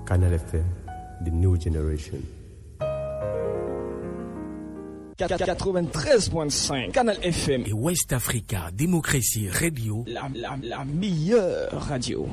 Canal FM, the new generation. 93.5 Canal FM et West Africa Démocratie Radio, la meilleure radio.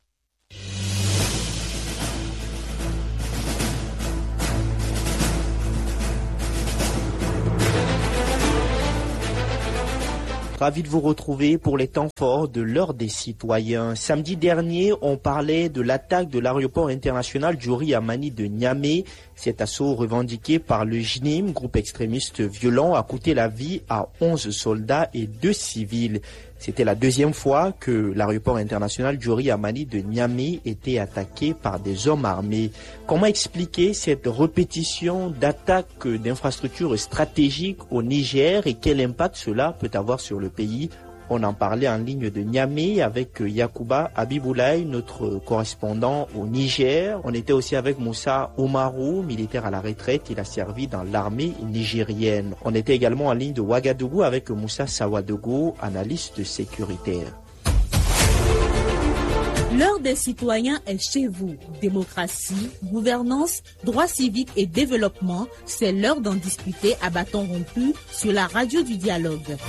Ravi de vous retrouver pour les temps forts de l'heure des citoyens. Samedi dernier, on parlait de l'attaque de l'aéroport international Diori Amani de Niamey. Cet assaut revendiqué par le JNIM, groupe extrémiste violent, a coûté la vie à 11 soldats et 2 civils. C'était la deuxième fois que l'aéroport international Diori Amani de Niamey était attaqué par des hommes armés. Comment expliquer cette répétition d'attaques d'infrastructures stratégiques au Niger et quel impact cela peut avoir sur le pays? On en parlait en ligne de Niamey avec Yacouba Abiboulaye, notre correspondant au Niger. On était aussi avec Moussa Oumarou, militaire à la retraite. Il a servi dans l'armée nigérienne. On était également en ligne de Ouagadougou avec Moussa Sawadogo, analyste sécuritaire. L'heure des citoyens est chez vous. Démocratie, gouvernance, droits civiques et développement, c'est l'heure d'en discuter à bâton rompu sur la radio du dialogue.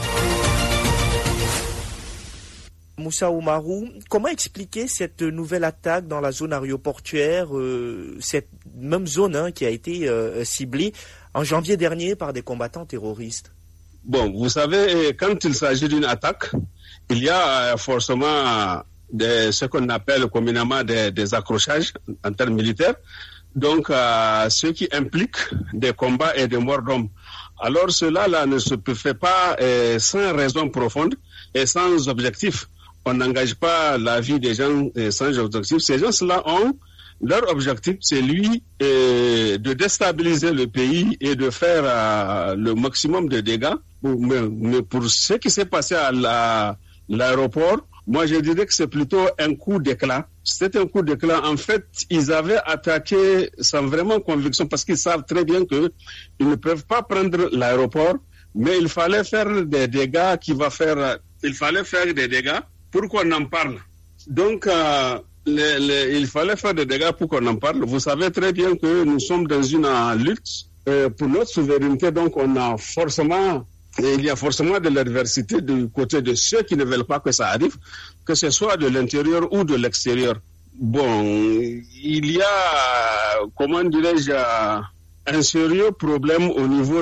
Moussa Oumarou, comment expliquer cette nouvelle attaque dans la zone aéroportuaire, cette même zone qui a été ciblée en janvier dernier par des combattants terroristes? Bon, vous savez, quand il s'agit d'une attaque, il y a forcément ce qu'on appelle communément des accrochages en termes militaires, donc ce qui implique des combats et des morts d'hommes. Alors cela ne se fait pas sans raison profonde et sans objectif. On n'engage pas la vie des gens sans objectif. Ces gens-là ont leur objectif, c'est lui de déstabiliser le pays et de faire le maximum de dégâts. Mais pour ce qui s'est passé à l'aéroport, moi je dirais que c'est plutôt un coup d'éclat. C'était un coup d'éclat. En fait, ils avaient attaqué sans vraiment conviction parce qu'ils savent très bien qu'ils ne peuvent pas prendre l'aéroport, mais il fallait faire des dégâts il fallait faire des dégâts pour qu'on en parle. Donc, il fallait faire des dégâts pour qu'on en parle. Vous savez très bien que nous sommes dans une lutte pour notre souveraineté. Donc, il y a forcément de l'adversité du côté de ceux qui ne veulent pas que ça arrive, que ce soit de l'intérieur ou de l'extérieur. Bon, il y a, comment dirais-je, un sérieux problème au niveau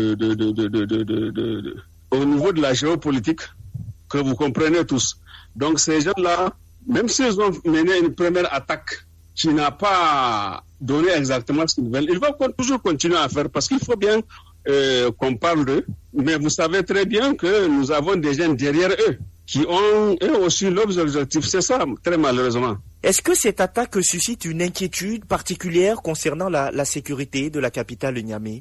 au niveau de la géopolitique que vous comprenez tous. Donc ces gens-là, même s'ils ont mené une première attaque qui n'a pas donné exactement ce qu'ils veulent, ils vont toujours continuer à faire parce qu'il faut bien qu'on parle d'eux. Mais vous savez très bien que nous avons des gens derrière eux qui ont eux aussi leurs objectifs. C'est ça, très malheureusement. Est-ce que cette attaque suscite une inquiétude particulière concernant la sécurité de la capitale Niamey?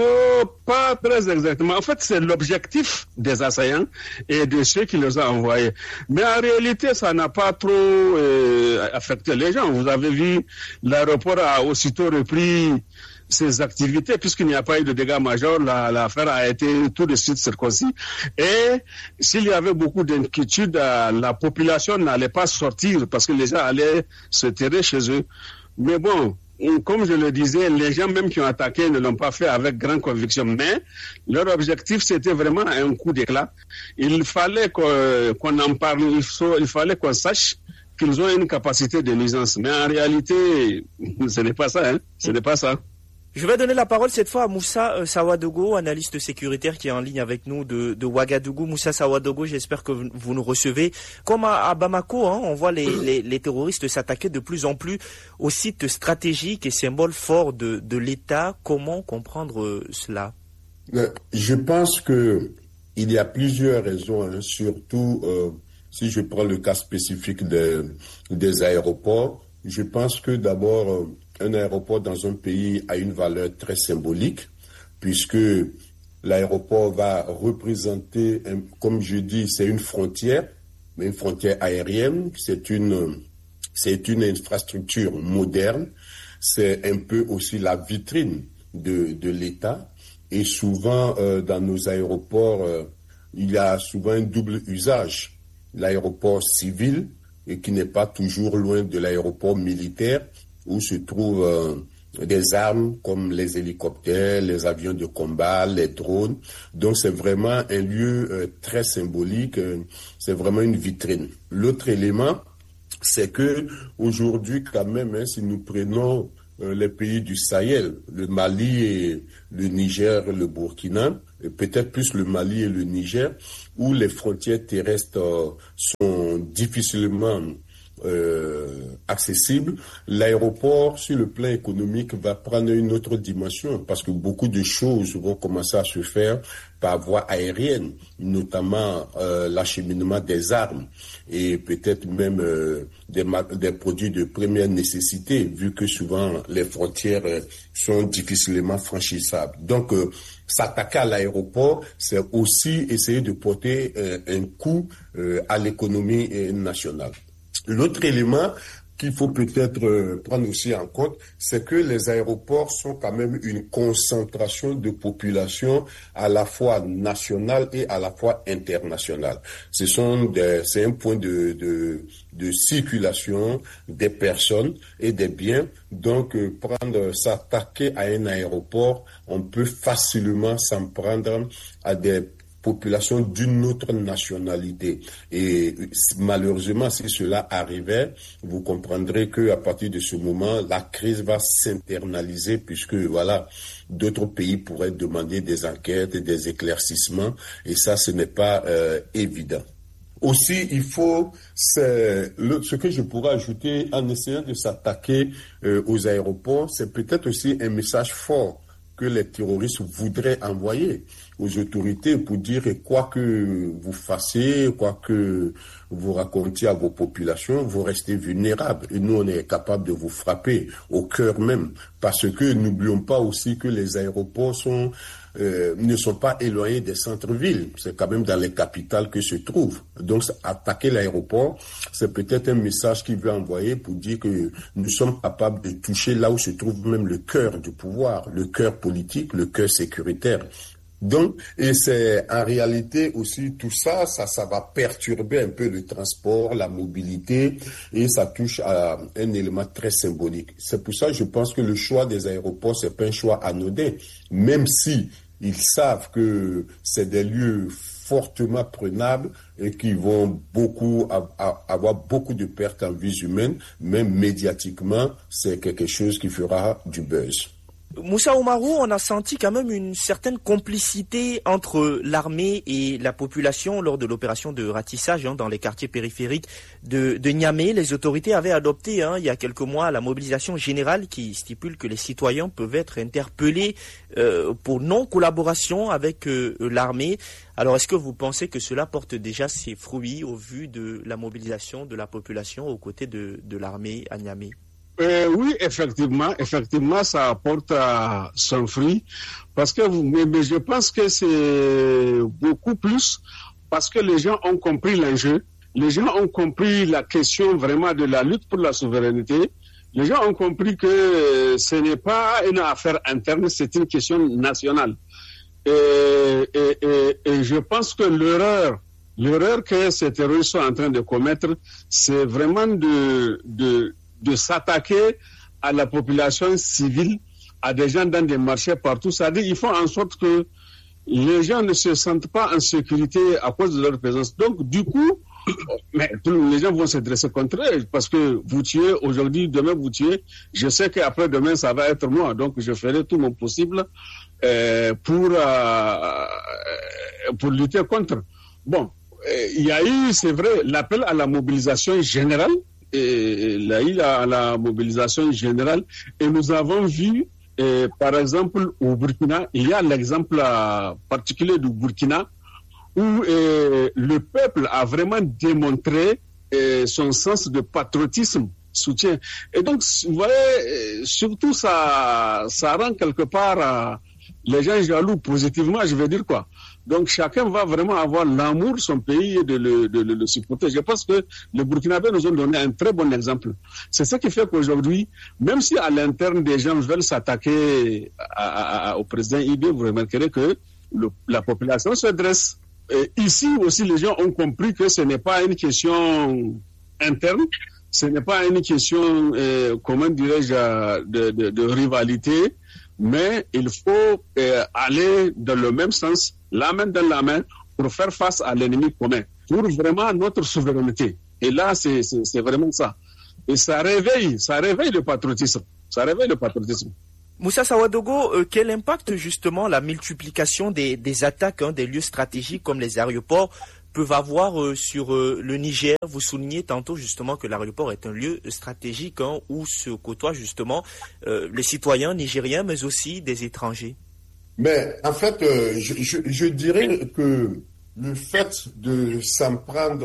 Pas très exactement. En fait, c'est l'objectif des assaillants et de ceux qui les ont envoyés. Mais en réalité, ça n'a pas trop affecté les gens. Vous avez vu, l'aéroport a aussitôt repris ses activités puisqu'il n'y a pas eu de dégâts majeurs. L'affaire a été tout de suite circoncis. Et s'il y avait beaucoup d'inquiétude, la population n'allait pas sortir parce que les gens allaient se terrer chez eux. Mais bon, comme je le disais, les gens même qui ont attaqué ne l'ont pas fait avec grande conviction. Mais leur objectif, c'était vraiment un coup d'éclat. Il fallait qu'on en parle, il fallait qu'on sache qu'ils ont une capacité de nuisance. Mais en réalité, ce n'est pas ça. Ce n'est pas ça. Je vais donner la parole cette fois à Moussa Sawadogo, analyste sécuritaire qui est en ligne avec nous de Ouagadougou. Moussa Sawadogo, j'espère que vous nous recevez. Comme à Bamako, on voit les terroristes s'attaquer de plus en plus aux sites stratégiques et symboles forts de l'État. Comment comprendre cela? Je pense que il y a plusieurs raisons, surtout si je prends le cas spécifique des aéroports. Je pense que d'abord, un aéroport dans un pays a une valeur très symbolique, puisque l'aéroport va représenter, comme je dis, c'est une frontière, mais une frontière aérienne, c'est une infrastructure moderne, c'est un peu aussi la vitrine de l'État, et souvent dans nos aéroports, il y a souvent un double usage, l'aéroport civil, et qui n'est pas toujours loin de l'aéroport militaire, où se trouvent des armes comme les hélicoptères, les avions de combat, les drones. Donc c'est vraiment un lieu très symbolique, c'est vraiment une vitrine. L'autre élément, c'est que aujourd'hui quand même, si nous prenons les pays du Sahel, le Mali et le Niger, le Burkina, et peut-être plus le Mali et le Niger, où les frontières terrestres sont difficilement accessible, l'aéroport sur le plan économique va prendre une autre dimension parce que beaucoup de choses vont commencer à se faire par voie aérienne, notamment l'acheminement des armes et peut-être même des produits de première nécessité, vu que souvent les frontières sont difficilement franchissables. Donc, s'attaquer à l'aéroport, c'est aussi essayer de porter un coup à l'économie nationale. L'autre élément qu'il faut peut-être prendre aussi en compte, c'est que les aéroports sont quand même une concentration de population à la fois nationale et à la fois internationale. C'est un point de circulation des personnes et des biens. Donc, s'attaquer à un aéroport, on peut facilement s'en prendre à des population d'une autre nationalité. Et malheureusement, si cela arrivait, vous comprendrez que à partir de ce moment, la crise va s'internaliser puisque voilà, d'autres pays pourraient demander des enquêtes et des éclaircissements. Et ça, ce n'est pas évident. Aussi, il faut, ce que je pourrais ajouter en essayant de s'attaquer aux aéroports, c'est peut-être aussi un message fort que les terroristes voudraient envoyer aux autorités pour dire quoi que vous fassiez, quoi que vous racontiez à vos populations, vous restez vulnérables. Et nous, on est capable de vous frapper au cœur même. Parce que n'oublions pas aussi que les aéroports ne sont pas éloignés des centres-villes. C'est quand même dans les capitales que se trouvent. Donc, attaquer l'aéroport, c'est peut-être un message qu'il veut envoyer pour dire que nous sommes capables de toucher là où se trouve même le cœur du pouvoir, le cœur politique, le cœur sécuritaire. Donc, et c'est en réalité aussi tout ça va perturber un peu le transport, la mobilité, et ça touche à un élément très symbolique. C'est pour ça que je pense que le choix des aéroports, c'est pas un choix anodin, même si ils savent que c'est des lieux fortement prenables et qui vont avoir beaucoup de pertes en vies humaines, même médiatiquement, c'est quelque chose qui fera du buzz. Moussa Oumarou, on a senti quand même une certaine complicité entre l'armée et la population lors de l'opération de ratissage dans les quartiers périphériques de Niamey. Les autorités avaient adopté il y a quelques mois la mobilisation générale qui stipule que les citoyens peuvent être interpellés pour non-collaboration avec l'armée. Alors, est-ce que vous pensez que cela porte déjà ses fruits au vu de la mobilisation de la population aux côtés de l'armée à Niamey? Oui, effectivement, ça apporte son fruit, parce que mais je pense que c'est beaucoup plus parce que les gens ont compris l'enjeu, les gens ont compris la question vraiment de la lutte pour la souveraineté, les gens ont compris que ce n'est pas une affaire interne, c'est une question nationale. Et je pense que l'erreur que ces terroristes sont en train de commettre, c'est vraiment de s'attaquer à la population civile, à des gens dans des marchés partout. C'est-à-dire qu'ils font en sorte que les gens ne se sentent pas en sécurité à cause de leur présence. Donc, du coup, les gens vont se dresser contre eux parce que vous tuez aujourd'hui, demain vous tuez. Je sais qu'après demain, ça va être moi. Donc, je ferai tout mon possible pour lutter contre. Bon, il y a eu, c'est vrai, l'appel à la mobilisation générale. Et là, il y a la mobilisation générale. Et nous avons vu, par exemple, au Burkina, il y a l'exemple particulier du Burkina, où le peuple a vraiment démontré son sens de patriotisme, soutien. Et donc, vous voyez, surtout ça rend quelque part les gens jaloux positivement, je veux dire quoi. Donc chacun va vraiment avoir l'amour de son pays et de le supporter. Je pense que les Burkinabés nous ont donné un très bon exemple. C'est ça qui fait qu'aujourd'hui, même si à l'interne des gens veulent s'attaquer au président Idé, vous remarquerez que la population se dresse. Et ici aussi, les gens ont compris que ce n'est pas une question interne, Ce n'est pas une question, comment dirais-je, de rivalité, mais il faut aller dans le même sens, la main dans la main, pour faire face à l'ennemi commun, pour vraiment notre souveraineté. Et là, c'est vraiment ça. Et ça réveille le patriotisme. Ça réveille le patriotisme. Moussa Sawadogo, quel impact justement la multiplication des attaques des lieux stratégiques comme les aéroports peuvent avoir sur le Niger? Vous soulignez tantôt justement que l'aéroport est un lieu stratégique où se côtoient justement les citoyens nigériens mais aussi des étrangers. Mais en fait, je dirais que le fait de s'en prendre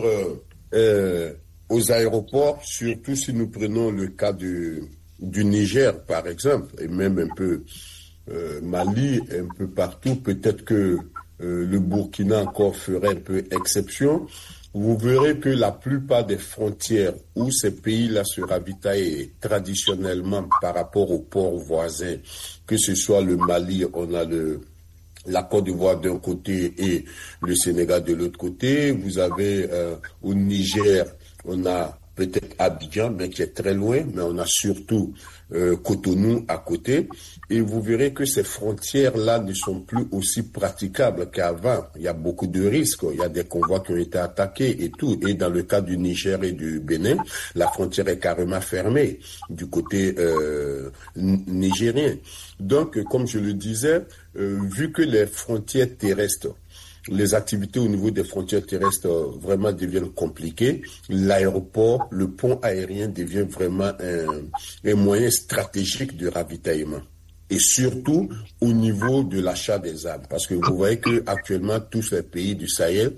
aux aéroports, surtout si nous prenons le cas du Niger, par exemple, et même un peu Mali, un peu partout, peut-être que le Burkina encore ferait un peu exception, vous verrez que la plupart des frontières où ces pays-là se ravitaillent traditionnellement par rapport aux ports voisins, que ce soit le Mali, on a la Côte d'Ivoire d'un côté et le Sénégal de l'autre côté. Vous avez au Niger, on a peut-être Abidjan, mais qui est très loin, mais on a surtout Cotonou à côté. Et vous verrez que ces frontières-là ne sont plus aussi praticables qu'avant. Il y a beaucoup de risques. Il y a des convois qui ont été attaqués et tout. Et dans le cas du Niger et du Bénin, la frontière est carrément fermée du côté nigérien. Donc, comme je le disais, vu que les frontières terrestres, les activités au niveau des frontières terrestres vraiment deviennent compliquées, l'aéroport, le pont aérien devient vraiment un moyen stratégique de ravitaillement. Et surtout au niveau de l'achat des armes. Parce que vous voyez que actuellement tous les pays du Sahel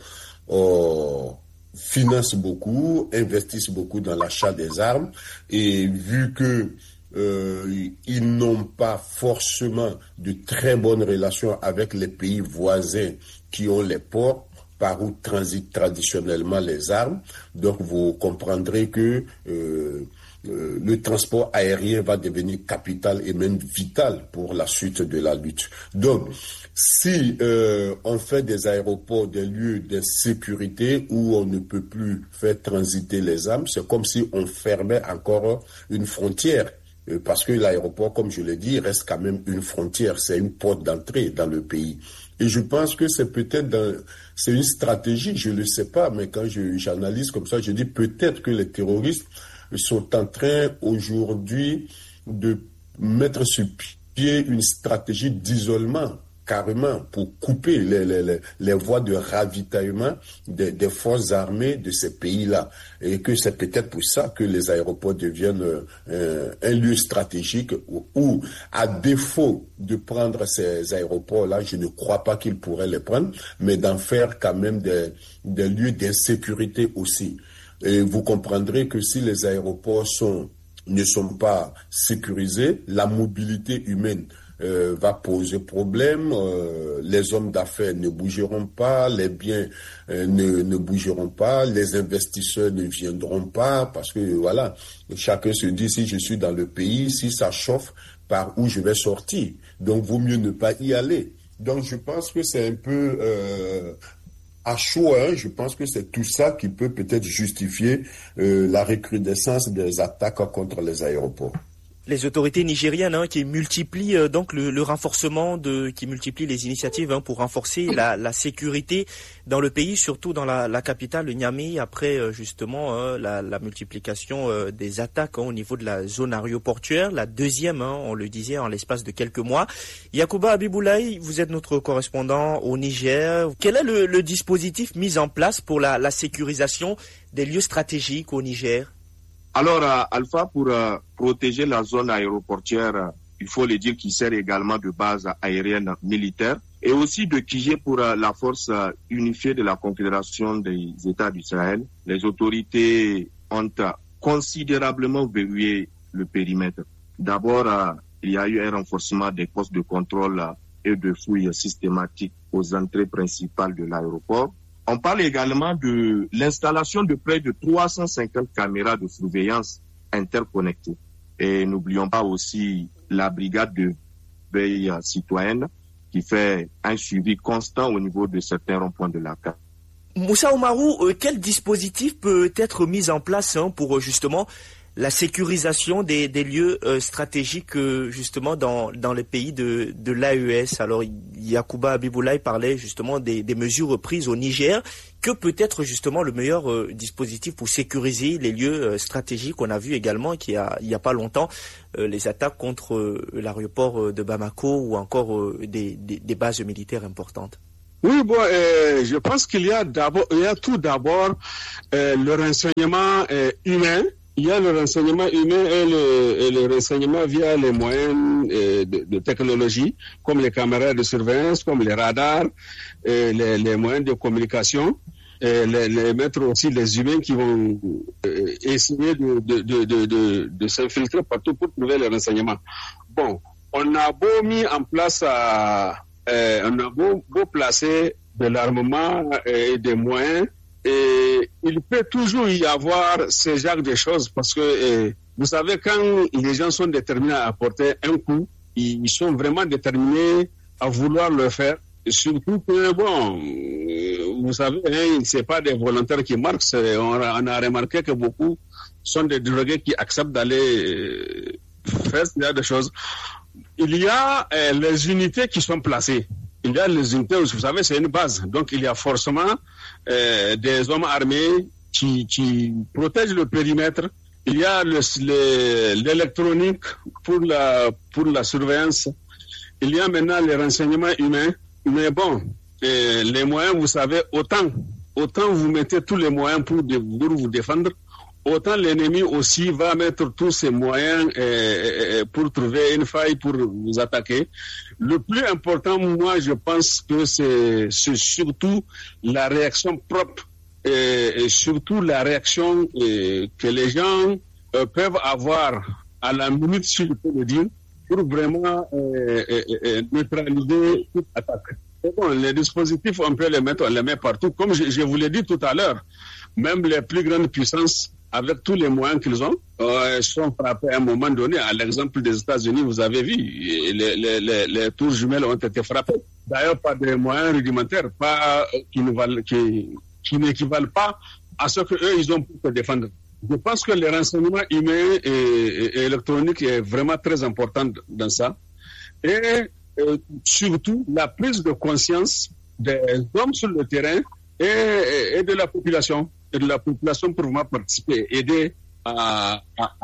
financent beaucoup, investissent beaucoup dans l'achat des armes. Et vu que ils n'ont pas forcément de très bonnes relations avec les pays voisins qui ont les ports par où transitent traditionnellement les armes. Donc vous comprendrez que le transport aérien va devenir capital et même vital pour la suite de la lutte. Donc si on fait des aéroports des lieux de sécurité où on ne peut plus faire transiter les armes, c'est comme si on fermait encore une frontière. Parce que l'aéroport, comme je l'ai dit, reste quand même une frontière, c'est une porte d'entrée dans le pays. Et je pense que c'est peut-être c'est une stratégie, je ne le sais pas, mais quand j'analyse comme ça, je dis peut-être que les terroristes sont en train aujourd'hui de mettre sur pied une stratégie d'isolement, carrément, pour couper les voies de ravitaillement des forces armées de ces pays-là. Et que c'est peut-être pour ça que les aéroports deviennent un lieu stratégique où, à défaut de prendre ces aéroports-là, je ne crois pas qu'ils pourraient les prendre, mais d'en faire quand même des lieux d'insécurité aussi. Et vous comprendrez que si les aéroports ne sont pas sécurisés, la mobilité humaine va poser problème, les hommes d'affaires ne bougeront pas, les biens ne bougeront pas, les investisseurs ne viendront pas, parce que voilà, chacun se dit si je suis dans le pays, si ça chauffe, par où je vais sortir. Donc vaut mieux ne pas y aller. Donc je pense que c'est un peu à chaud, je pense que c'est tout ça qui peut peut-être justifier la recrudescence des attaques contre les aéroports. Les autorités nigériennes qui multiplient donc le renforcement qui multiplient les initiatives pour renforcer la sécurité dans le pays, surtout dans la capitale, le Niamey, après justement la multiplication des attaques au niveau de la zone aéroportuaire, la deuxième, on le disait, en l'espace de quelques mois. Yacouba Abiboulaye, vous êtes notre correspondant au Niger. Quel est le dispositif mis en place pour la sécurisation des lieux stratégiques au Niger? Alors, Alpha, pour protéger la zone aéroportuaire, il faut le dire, qui sert également de base aérienne militaire, et aussi de QG pour la force unifiée de la Confédération des États du Sahel. Les autorités ont considérablement verrouillé le périmètre. D'abord, il y a eu un renforcement des postes de contrôle et de fouilles systématiques aux entrées principales de l'aéroport. On parle également de l'installation de près de 350 caméras de surveillance interconnectées. Et n'oublions pas aussi la brigade de veille citoyenne qui fait un suivi constant au niveau de certains ronds-points de la Moussa Oumarou, quel dispositif peut être mis en place pour justement la sécurisation des lieux stratégiques justement dans les pays de l'AES? Alors Yacouba Abiboulaye parlait justement des mesures prises au Niger. Que peut être justement le meilleur dispositif pour sécuriser les lieux stratégiques? On a vu également qu'il y a pas longtemps les attaques contre l'aéroport de Bamako ou encore des bases militaires importantes. Oui, bon, je pense qu'il y a tout d'abord le renseignement humain. Il y a le renseignement humain et le renseignement via les moyens de technologie, comme les caméras de surveillance, comme les radars, les moyens de communication, les mettre aussi les humains qui vont essayer de s'infiltrer partout pour trouver les renseignements. Bon, on a beau mis en place, on a beau placer de l'armement et des moyens. Et il peut toujours y avoir ce genre de choses parce que, vous savez, quand les gens sont déterminés à apporter un coup, ils sont vraiment déterminés à vouloir le faire. Et surtout que, bon, vous savez, c'est pas des volontaires qui marquent. On a remarqué que beaucoup sont des drogués qui acceptent d'aller faire ce genre de choses. Il y a les unités qui sont placées. Il y a les unités, vous savez, c'est une base. Donc, il y a forcément des hommes armés qui protègent le périmètre. Il y a l'électronique pour la surveillance. Il y a maintenant les renseignements humains. Mais bon, les moyens, vous savez, autant vous mettez tous les moyens pour vous défendre, autant l'ennemi aussi va mettre tous ses moyens pour trouver une faille pour vous attaquer. Le plus important, moi, je pense que c'est surtout la réaction propre et surtout la réaction que les gens peuvent avoir à la minute, si je peux le dire, pour vraiment neutraliser toute attaque. Et bon, les dispositifs, on peut les mettre, on les met partout. Comme je vous l'ai dit tout à l'heure, même les plus grandes puissances, avec tous les moyens qu'ils ont, sont frappés à un moment donné. À l'exemple des États-Unis, vous avez vu, les tours jumelles ont été frappées. D'ailleurs, pas des moyens rudimentaires, qui n'équivalent pas à ce qu'eux, ils ont pour se défendre. Je pense que le renseignement humain et électronique est vraiment très important dans ça. Et surtout, la prise de conscience des hommes sur le terrain et de la population. Et de la population pour vraiment participer, aider à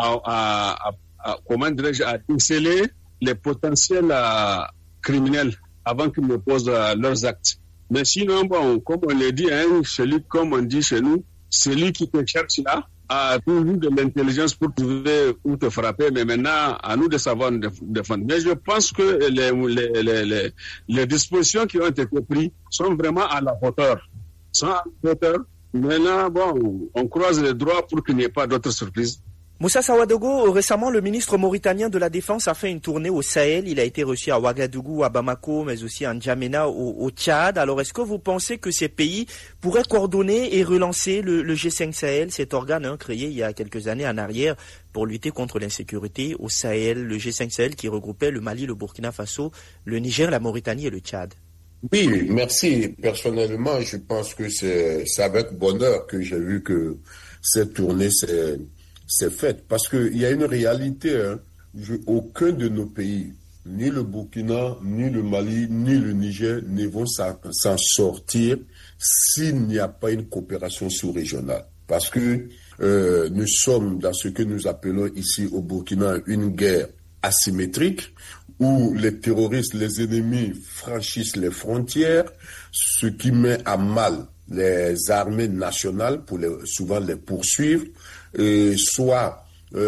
déceler les potentiels criminels avant qu'ils ne posent leurs actes. Mais sinon, bon, comme on l'a dit, comme on dit chez nous, celui qui te cherche là a toujours de l'intelligence pour trouver où te frapper, mais maintenant, à nous de savoir nous défendre. Mais je pense que les dispositions qui ont été prises sont vraiment à la hauteur. Maintenant, bon, on croise les doigts pour qu'il n'y ait pas d'autres surprises. Moussa Sawadogo, récemment, le ministre mauritanien de la Défense a fait une tournée au Sahel. Il a été reçu à Ouagadougou, à Bamako, mais aussi à N'Djamena, au Tchad. Alors, est-ce que vous pensez que ces pays pourraient coordonner et relancer le G5 Sahel, cet organe créé il y a quelques années en arrière pour lutter contre l'insécurité au Sahel, le G5 Sahel qui regroupait le Mali, le Burkina Faso, le Niger, la Mauritanie et le Tchad? Oui, merci. Personnellement, je pense que c'est avec bonheur que j'ai vu que cette tournée s'est faite. Parce qu'il y a une réalité, aucun de nos pays, ni le Burkina, ni le Mali, ni le Niger, ne vont s'en sortir s'il n'y a pas une coopération sous-régionale. Parce que nous sommes dans ce que nous appelons ici au Burkina une guerre asymétrique, où les terroristes, les ennemis franchissent les frontières, ce qui met à mal les armées nationales pour souvent les poursuivre, soit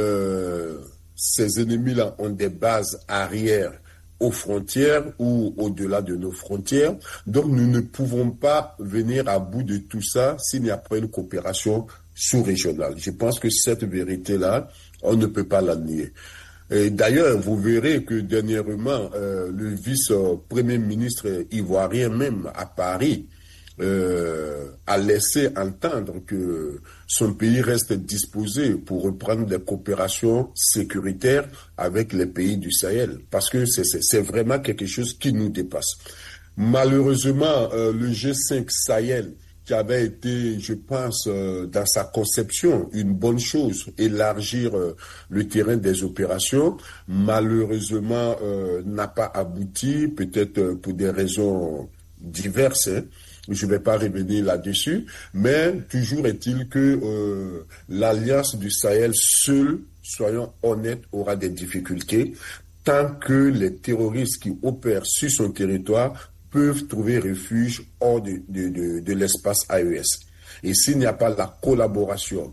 ces ennemis-là ont des bases arrières aux frontières ou au-delà de nos frontières. Donc nous ne pouvons pas venir à bout de tout ça s'il n'y a pas une coopération sous-régionale. Je pense que cette vérité-là, on ne peut pas la nier. Et d'ailleurs, vous verrez que dernièrement, le vice-premier ministre ivoirien même à Paris a laissé entendre que son pays reste disposé pour reprendre des coopérations sécuritaires avec les pays du Sahel, parce que c'est vraiment quelque chose qui nous dépasse. Malheureusement, le G5 Sahel qui avait été, je pense, dans sa conception, une bonne chose, élargir le terrain des opérations, malheureusement n'a pas abouti, peut-être pour des raisons diverses, hein. Je ne vais pas revenir là-dessus, mais toujours est-il que l'Alliance du Sahel seule, soyons honnêtes, aura des difficultés tant que les terroristes qui opèrent sur son territoire peuvent trouver refuge hors de l'espace AES. Et s'il n'y a pas la collaboration,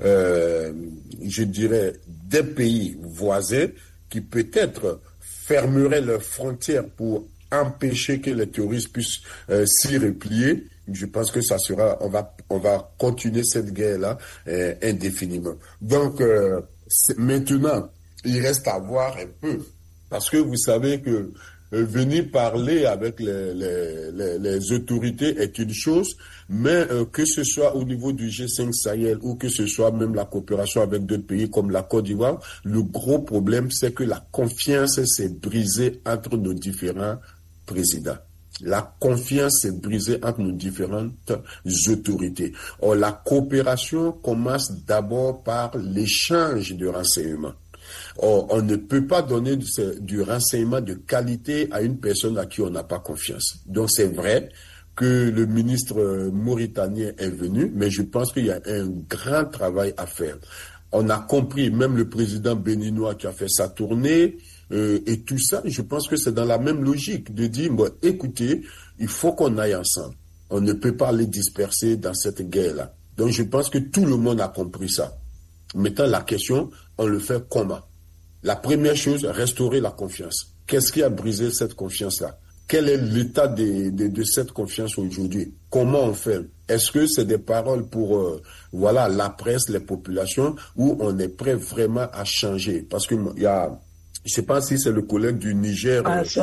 je dirais, des pays voisins qui peut-être fermeraient leurs frontières pour empêcher que les terroristes puissent s'y replier, je pense que ça sera, on va continuer cette guerre-là indéfiniment. Donc maintenant, il reste à voir un peu, parce que vous savez que venir parler avec les autorités est une chose, mais que ce soit au niveau du G5 Sahel ou que ce soit même la coopération avec d'autres pays comme la Côte d'Ivoire, le gros problème, c'est que la confiance s'est brisée entre nos différents présidents. La confiance s'est brisée entre nos différentes autorités. Or, la coopération commence d'abord par l'échange de renseignements. Or, on ne peut pas donner du renseignement de qualité à une personne à qui on n'a pas confiance. Donc, c'est vrai que le ministre mauritanien est venu, mais je pense qu'il y a un grand travail à faire. On a compris, même le président béninois qui a fait sa tournée, et tout ça, je pense que c'est dans la même logique de dire, bon, écoutez, il faut qu'on aille ensemble. On ne peut pas les disperser dans cette guerre-là. Donc, je pense que tout le monde a compris ça. Maintenant, la question, on le fait comment? La première chose, restaurer la confiance. Qu'est-ce qui a brisé cette confiance-là? Quel est l'état de cette confiance aujourd'hui? Comment on fait? Est-ce que c'est des paroles pour la presse, les populations, ou on est prêt vraiment à changer? Parce que il y a, je sais pas si c'est le collègue du Niger,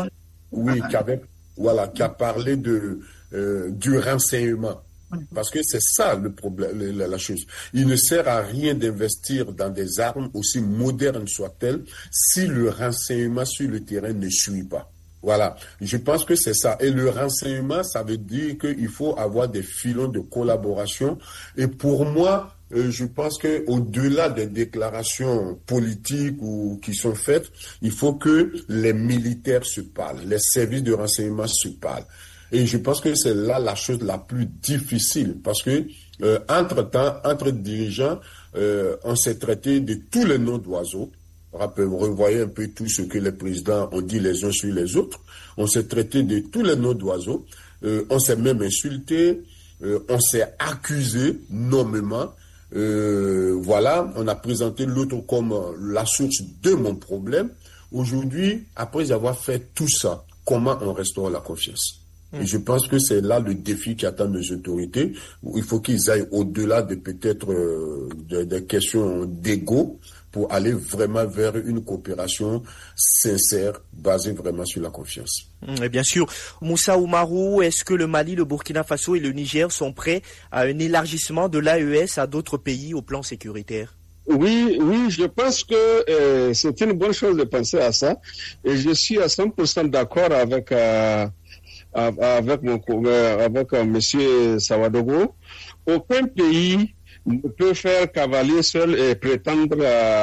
qui a parlé du renseignement. Parce que c'est ça le problème, la chose. Il ne sert à rien d'investir dans des armes, aussi modernes soient-elles, si le renseignement sur le terrain ne suit pas. Voilà, je pense que c'est ça. Et le renseignement, ça veut dire qu'il faut avoir des filons de collaboration. Et pour moi, je pense qu'au-delà des déclarations politiques ou qui sont faites, il faut que les militaires se parlent, les services de renseignement se parlent. Et je pense que c'est là la chose la plus difficile, parce que entre-temps, entre dirigeants, on s'est traité de tous les noms d'oiseaux. Revoyez un peu tout ce que les présidents ont dit les uns sur les autres. On s'est traité de tous les noms d'oiseaux. On s'est même insulté. On s'est accusé nommément. On a présenté l'autre comme la source de mon problème. Aujourd'hui, après avoir fait tout ça, comment on restaure la confiance? Et je pense que c'est là le défi qui attend nos autorités. Il faut qu'ils aillent au-delà de peut-être des questions d'ego pour aller vraiment vers une coopération sincère, basée vraiment sur la confiance. Et bien sûr. Moussa Oumarou, est-ce que le Mali, le Burkina Faso et le Niger sont prêts à un élargissement de l'AES à d'autres pays au plan sécuritaire? Oui, je pense que c'est une bonne chose de penser à ça. Et je suis à 100% d'accord avec monsieur Sawadogo. Aucun pays ne peut faire cavalier seul et prétendre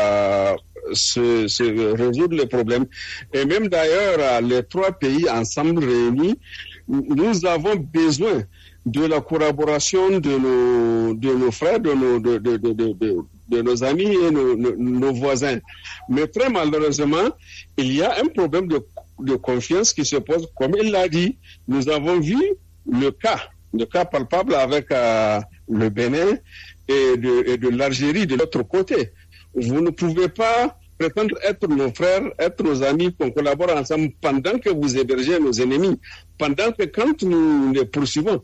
se résoudre le problème. Et même d'ailleurs, les trois pays ensemble réunis, nous avons besoin de la collaboration de nos frères, de nos amis et nos voisins. Mais très malheureusement, il y a un problème de confiance qui se pose. Comme il l'a dit, nous avons vu le cas palpable avec le Bénin et de l'Algérie de l'autre côté. Vous ne pouvez pas prétendre être nos frères, être nos amis, qu'on collabore ensemble pendant que vous hébergez nos ennemis, pendant que quand nous les poursuivons,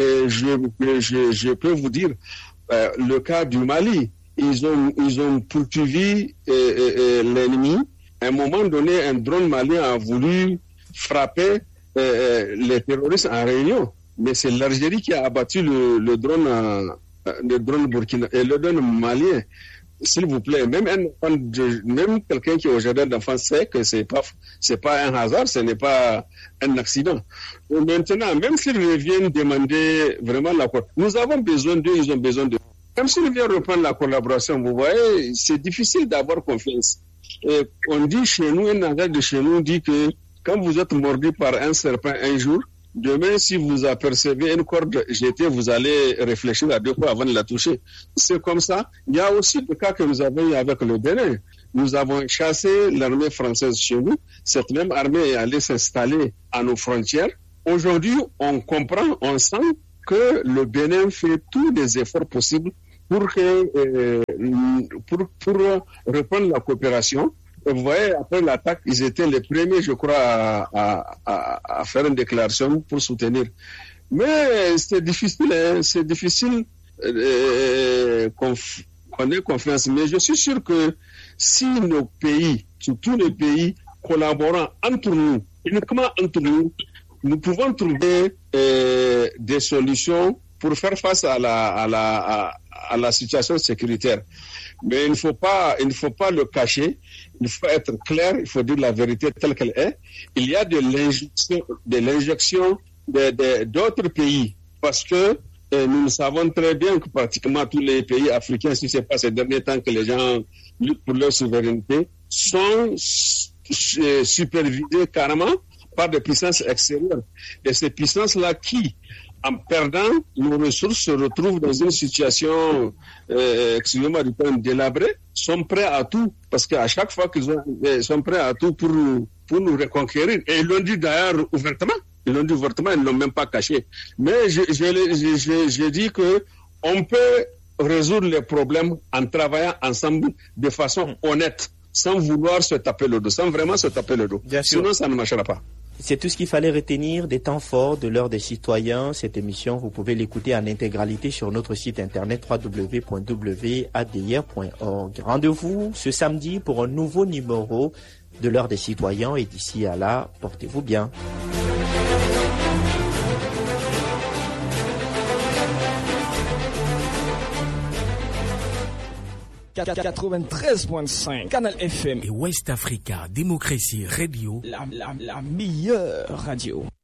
je peux vous dire, le cas du Mali, ils ont poursuivi l'ennemi. À un moment donné, un drone malien a voulu frapper les terroristes en Réunion, mais c'est l'Algérie qui a abattu le drone burkina et le drone malien. s'il vous plaît, même quelqu'un qui est au jardin d'enfants sait que c'est pas un hasard, ce n'est pas un accident. Et maintenant, même s'ils reviennent demander vraiment l'accord, nous avons besoin d'eux, ils ont besoin de. Même s'ils viennent reprendre la collaboration, vous voyez, c'est difficile d'avoir confiance. Et on dit chez nous, un langage de chez nous dit que quand vous êtes mordu par un serpent un jour, demain, si vous apercevez une corde jetée, vous allez réfléchir à deux fois avant de la toucher. C'est comme ça. Il y a aussi le cas que nous avons eu avec le Bénin. Nous avons chassé l'armée française chez nous. Cette même armée est allée s'installer à nos frontières. Aujourd'hui, on comprend, on sent que le Bénin fait tous les efforts possibles pour reprendre la coopération. Et vous voyez, après l'attaque, ils étaient les premiers, je crois, à faire une déclaration pour soutenir. Mais c'est difficile, hein, c'est difficile qu'on ait confiance. Mais je suis sûr que si nos pays, tous les pays collaborant entre nous, uniquement entre nous, nous pouvons trouver des solutions pour faire face à la situation sécuritaire. Mais il ne faut pas le cacher. Il faut être clair, il faut dire la vérité telle qu'elle est. Il y a de l'injection d'autres pays parce que nous savons très bien que pratiquement tous les pays africains, si ce n'est pas ces derniers temps que les gens luttent pour leur souveraineté, sont supervisés carrément par des puissances extérieures. Et ces puissances-là qui, en perdant nos ressources, se retrouvent dans une situation, excusez-moi du terme, délabrée, sont prêts à tout, parce qu'à chaque fois qu'ils sont prêts à tout pour nous reconquérir. Et ils l'ont dit d'ailleurs ouvertement. Ils l'ont dit ouvertement, ils ne l'ont même pas caché. Mais je dis que on peut résoudre les problèmes en travaillant ensemble de façon honnête, sans vouloir se taper le dos, sans vraiment se taper le dos. Sinon, ça ne marchera pas. C'est tout ce qu'il fallait retenir des temps forts de l'heure des citoyens. Cette émission, vous pouvez l'écouter en intégralité sur notre site internet www.adr.org. Rendez-vous ce samedi pour un nouveau numéro de l'heure des citoyens et d'ici à là, portez-vous bien. « 93.5 Canal FM et West Africa Démocratie Radio, la meilleure radio.